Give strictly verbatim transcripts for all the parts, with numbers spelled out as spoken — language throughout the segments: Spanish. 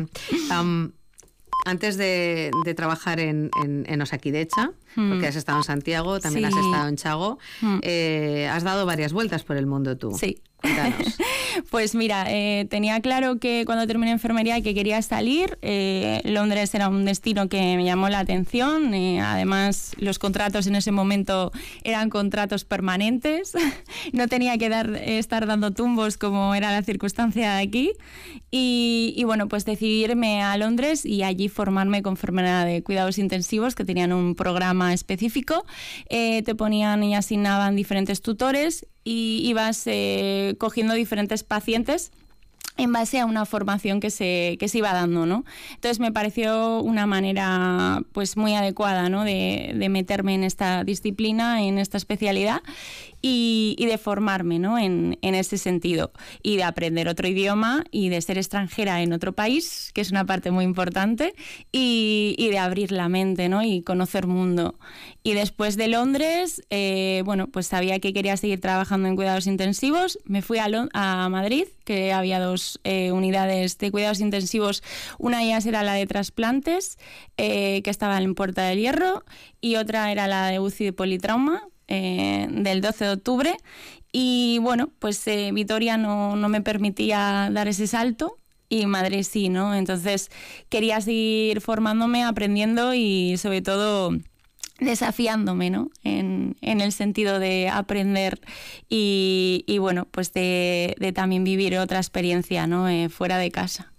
bien. Um, antes de, de trabajar en, en, en Osakidecha, mm. porque has estado en Santiago, también sí. has estado en Chago, mm. eh, has dado varias vueltas por el mundo tú. Sí. Cuéntanos. Pues mira, eh, tenía claro que cuando terminé enfermería y que quería salir, eh, Londres era un destino que me llamó la atención, eh, además los contratos en ese momento eran contratos permanentes, no tenía que dar, estar dando tumbos como era la circunstancia de aquí y, y bueno, pues decidí irme a Londres y allí formarme con enfermera de cuidados intensivos que tenían un programa específico, eh, te ponían y asignaban diferentes tutores y ibas eh, cogiendo diferentes pacientes en base a una formación que se, que se iba dando, ¿no? Entonces me pareció una manera pues muy adecuada, ¿no? de, de meterme en esta disciplina, en esta especialidad y, y de formarme, ¿no? en, en ese sentido y de aprender otro idioma y de ser extranjera en otro país, que es una parte muy importante, y, y de abrir la mente, ¿no? y conocer mundo. Y después de Londres, eh, bueno, pues sabía que quería seguir trabajando en cuidados intensivos, me fui a, Lond- a Madrid, que había dos eh, unidades de cuidados intensivos, una de ellas era la de trasplantes, eh, que estaba en Puerta del Hierro, y otra era la de U C I de politrauma, eh, del doce de octubre, y bueno, pues eh, Vitoria no, no me permitía dar ese salto, y Madrid sí, ¿no? Entonces quería seguir formándome, aprendiendo y sobre todo desafiándome, ¿no? En, en el sentido de aprender y, y bueno, pues de, de también vivir otra experiencia, ¿no? Eh, fuera de casa.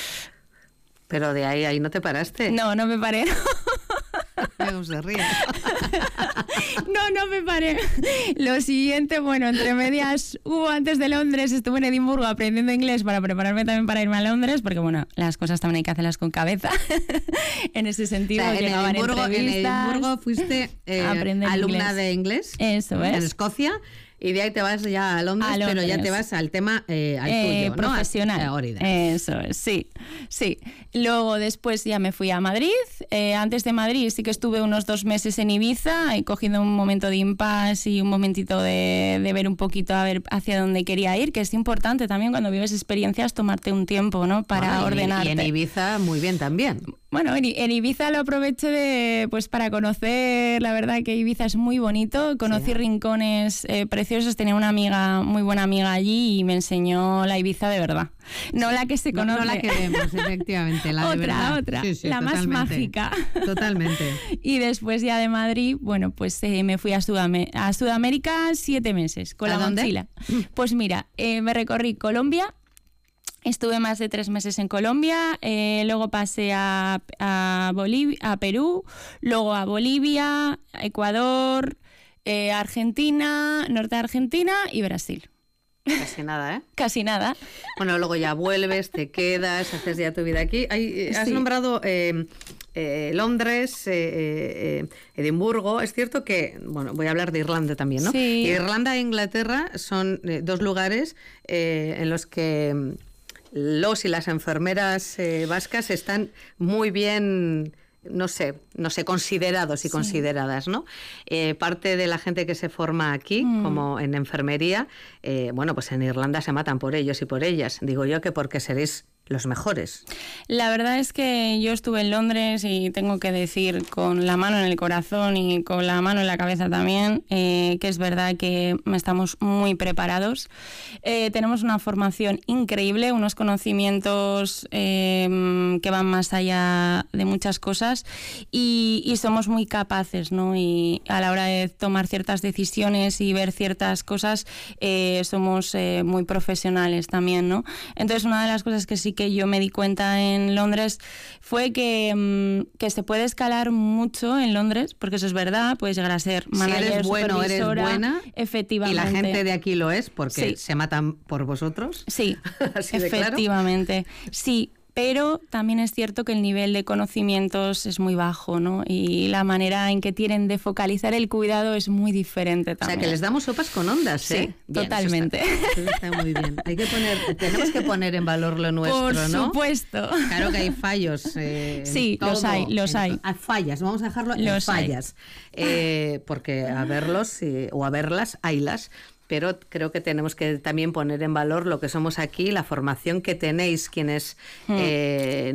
Pero de ahí, ahí no te paraste. No, no me paré. No se ríe. No, no me paré. Lo siguiente, bueno, entre medias, hubo antes de Londres, estuve en Edimburgo aprendiendo inglés para prepararme también para irme a Londres, porque bueno, las cosas también hay que hacerlas con cabeza. En ese sentido, o sea, en, Edimburgo, en Edimburgo fuiste eh, alumna inglés. de inglés. Eso es. En Escocia. Y de ahí te vas ya a Londres, a Londres. Pero ya te vas al tema eh, al eh, tuyo, profesional. ¿no? Profesional. Eso es, sí, sí. Luego después ya me fui a Madrid. Eh, antes de Madrid sí que estuve unos dos meses en Ibiza, eh, cogiendo un momento de impasse y un momentito de, de ver un poquito a ver hacia dónde quería ir, que es importante también cuando vives experiencias tomarte un tiempo, ¿no? Para bueno, ordenarte. Y en Ibiza muy bien también. Bueno, en, en Ibiza lo aproveché de, pues para conocer, la verdad que Ibiza es muy bonito, conocí sí. rincones eh, preciosos, tenía una amiga, muy buena amiga allí y me enseñó la Ibiza de verdad. No la que se conoce. No, no la que vemos, efectivamente, la otra, de verdad. Otra, sí, sí, la totalmente, más mágica. Totalmente. Y después ya de Madrid, bueno, pues eh, me fui a, Sudam- a Sudamérica siete meses con la dónde? mochila. Pues mira, eh, me recorrí Colombia. Estuve más de tres meses en Colombia, eh, luego pasé a, a, Bolivia, a Perú, luego a Bolivia, Ecuador, eh, Argentina, norte de Argentina y Brasil. Casi nada, ¿eh? Casi nada. Bueno, luego ya vuelves, te quedas, haces ya tu vida aquí. Hay, has sí. nombrado eh, eh, Londres, eh, eh, Edimburgo. Es cierto que, bueno, voy a hablar de Irlanda también, ¿no? Sí. Irlanda e Inglaterra son eh, dos lugares eh, en los que los y las enfermeras eh, vascas están muy bien, no sé, no sé, considerados y sí. consideradas, ¿no? Eh, parte de la gente que se forma aquí, mm. como en enfermería, eh, bueno, pues en Irlanda se matan por ellos y por ellas. Digo yo que porque seréis los mejores. La verdad es que yo estuve en Londres y tengo que decir con la mano en el corazón y con la mano en la cabeza también, eh, que es verdad que estamos muy preparados. Eh, tenemos una formación increíble, unos conocimientos eh, que van más allá de muchas cosas y, y somos muy capaces, ¿no? Y a la hora de tomar ciertas decisiones y ver ciertas cosas, eh, somos eh, muy profesionales también, ¿no? Entonces, una de las cosas que sí que yo me di cuenta en Londres fue que, que se puede escalar mucho en Londres, porque eso es verdad, puedes llegar a ser manager, si eres bueno, eres buena, efectivamente. Y la gente de aquí lo es, porque sí. se matan por vosotros. Sí, Así efectivamente. De claro. Sí, pero también es cierto que el nivel de conocimientos es muy bajo, ¿no? Y la manera en que tienen de focalizar el cuidado es muy diferente también. O sea, que les damos sopas con ondas, ¿eh? Sí, bien, totalmente. Eso está, eso está muy bien. Hay que poner, tenemos que poner en valor lo nuestro, Por ¿no? Por supuesto. Claro que hay fallos. Eh, sí, todo, los hay, los en, hay. Hay fallas, vamos a dejarlo en los fallas. Eh, porque a verlos eh, o a verlas, haylas. Pero creo que tenemos que también poner en valor lo que somos aquí, la formación que tenéis quienes... Hmm. Eh,